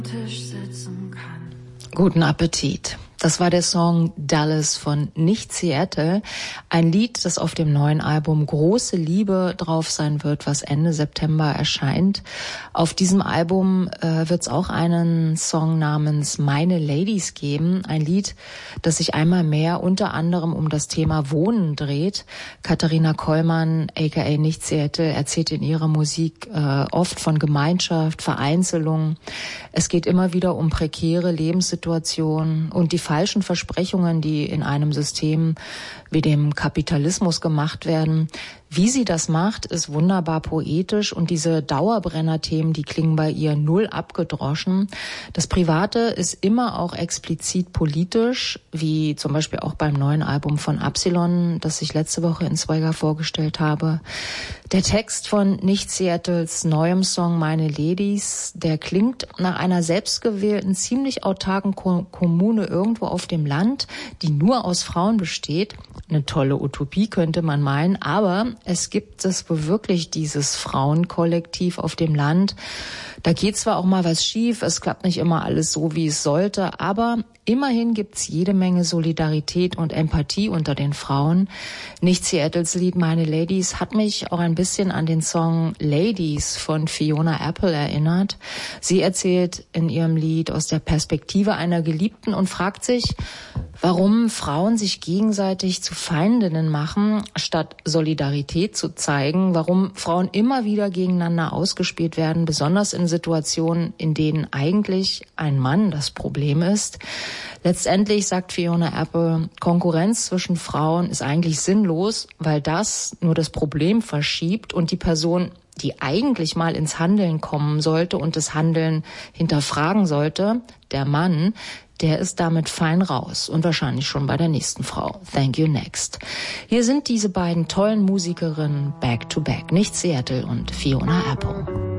Tisch sitzen kann. Guten Appetit. Das war der Song Dallas von Nicht Seattle, ein Lied, das auf dem neuen Album Große Liebe drauf sein wird, was Ende September erscheint. Auf diesem Album wird es auch einen Song namens Meine Ladies geben, ein Lied, das sich einmal mehr unter anderem um das Thema Wohnen dreht. Katharina Kollmann, aka Nicht Seattle, erzählt in ihrer Musik oft von Gemeinschaft, Vereinzelung. Es geht immer wieder um prekäre Lebenssituationen und die falschen Versprechungen, die in einem System wie dem Kapitalismus gemacht werden. Wie sie das macht, ist wunderbar poetisch und diese Dauerbrenner-Themen, die klingen bei ihr null abgedroschen. Das Private ist immer auch explizit politisch, wie zum Beispiel auch beim neuen Album von Absilon, das ich letzte Woche in Swagger vorgestellt habe. Der Text von Nicht Seattles neuem Song Meine Ladies, der klingt nach einer selbstgewählten, ziemlich autarken Kommune irgendwo auf dem Land, die nur aus Frauen besteht. Eine tolle Utopie könnte man meinen, aber es gibt es wohl wirklich, dieses Frauenkollektiv auf dem Land. Da geht zwar auch mal was schief, es klappt nicht immer alles so, wie es sollte, aber immerhin gibt's jede Menge Solidarität und Empathie unter den Frauen. Nicht Seattles Lied Meine Ladies hat mich auch ein bisschen an den Song Ladies von Fiona Apple erinnert. Sie erzählt in ihrem Lied aus der Perspektive einer Geliebten und fragt sich, warum Frauen sich gegenseitig zu Feindinnen machen, statt Solidarität zu zeigen, warum Frauen immer wieder gegeneinander ausgespielt werden, besonders in Situationen, in denen eigentlich ein Mann das Problem ist. Letztendlich sagt Fiona Apple, Konkurrenz zwischen Frauen ist eigentlich sinnlos, weil das nur das Problem verschiebt und die Person, die eigentlich mal ins Handeln kommen sollte und das Handeln hinterfragen sollte, der Mann, der ist damit fein raus und wahrscheinlich schon bei der nächsten Frau. Thank you, next. Hier sind diese beiden tollen Musikerinnen back to back, Nicht Seattle und Fiona Apple.